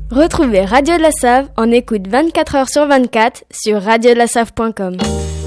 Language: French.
Retrouvez Radio de la Save en écoute 24h sur 24 sur radiodelassa.com.